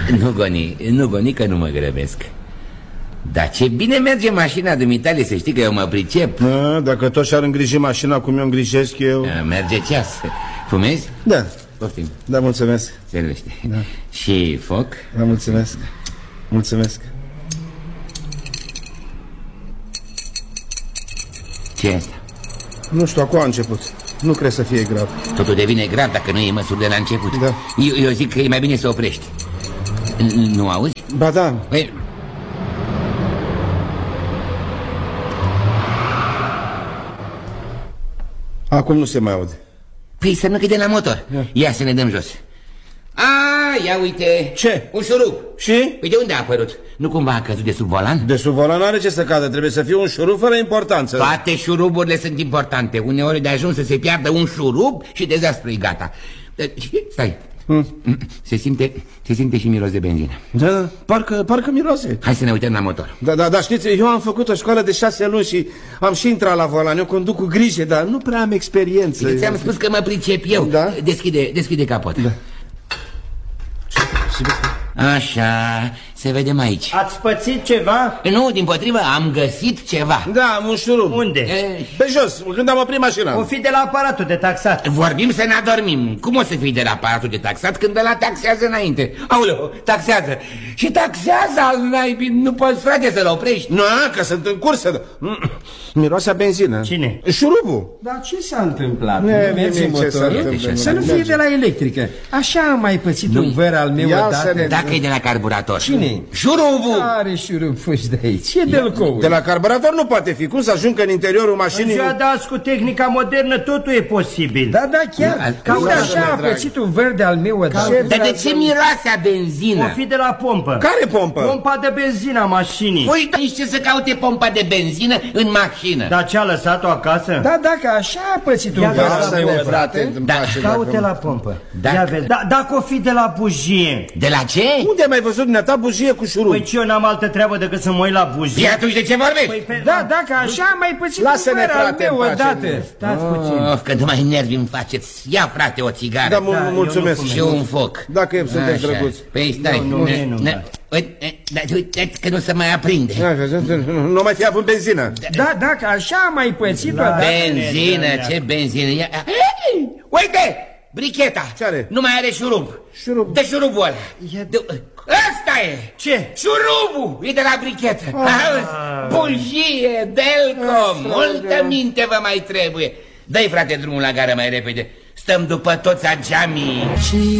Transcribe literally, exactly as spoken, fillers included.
Nu goni, nu goni că nu mă grăbesc. Dar ce bine merge mașina dumitale, să știi că eu mă pricep. A, dacă tot și-ar îngriji mașina cum eu îngrijesc eu. A, merge ceas. Fumezi? Da. Poftim. Da, mulțumesc. Servește. Da. Și foc? Da, mulțumesc. Mulțumesc. Ce e asta? Nu știu, acum a început. Nu cred să fie grav. Totul devine grav dacă nu e măsuri de la început. Da. Eu, eu zic că e mai bine să oprești. Nu auzi? Ba da. Păi... Acum nu se mai aude. Păi să nu de la motor. Ia. Ia să ne dăm jos. A, ia uite. Ce? Un șurub. Și? Păi de unde a apărut? Nu cumva a căzut de sub volan? De sub volan are ce să cadă. Trebuie să fie un șurub fără importanță. Toate șuruburile sunt importante. Uneori de ajuns să se piardă un șurub și dezastru e gata. Stai. Hmm. Se simte, se simte și miros de benzină. Da, da, parcă, parcă miroase. Hai să ne uităm la motor. Da, da, da, știți, eu am făcut o școală de șase luni și am și intrat la volan. Eu conduc cu grijă, dar nu prea am experiență. Ți-am spus că mă pricep eu. Da? Deschide, deschide capot. Da. Așa, se vedem aici. Ați pățit ceva? Nu, dimpotrivă, am găsit ceva. Da, un șurub. Unde? E... Pe jos, când am oprit mașina. O fi de la aparatul de taxat. Vorbim să ne adormim. Cum o să fii de la aparatul de taxat când de la taxează înainte? Aoleu, taxează. Și taxează al naibii. Nu poți, frate, să-l oprești. Nu, că sunt în cursă. Miroase a benzină. Cine? Șurubul. Dar ce s-a întâmplat? Nu Nu merge motorul? Să nu fie de la electrică. Așa am mai pățit un văr al meu odată. Dacă e de la carburator. Cine? Șurubul. Are șurub, fugi de aici. E delcoul. De la carburator nu poate fi. Cum să ajungă în interiorul mașinii? În ziua de azi, cu tehnica modernă, totul e posibil. Da, da, chiar. Cam așa a pățit un văr de al meu odată. Dar de ce miroase a benzină? O fi de la pompă. Care pompă? Pompa de benzină a mașinii. Păi, nici ce să caute pompa de benzină în mașină? Dar ce a lăsat-o acasă? Da, dacă așa a pățit un văr al meu odată. Da, caute la pompă. Dacă... Ia vezi. Da, dacă o fi de la bujie. De la ce? Unde ai mai văzut dumneata bujie cu șurub? Păi ce, eu n-am altă treabă decât să mă uit la bujie. Și atunci de ce vorbești? Păi, pe... Da, dacă așa a mai pățit un Lasă-ne, văr al frate, meu în pace. odată. Stați puțin. Oh, că numai nervi îmi faceți. Ia, frate, o țigară. Da, mul- mulțumesc. Și un foc. Dacă sunteți Așa. drăguți. Păi stai. Nu, nu, ne- nu, ne- da. uite, da, uite că nu se mai aprinde. Nu mai fi avut benzină. Da, dacă așa a mai pățit odată. Benzină, ce benzină? Ia... Ei, uite! Bricheta. Ce are? Nu mai are șurub. Șurub. De șurubul ăla. De... Ăsta e. Ce? Șurubul. E de la brichetă. Auzi? Bujie, Delco. Multă minte vă mai trebuie. Dă-i, frate, drumul la gară mai repede. Stăm după toți ageamii.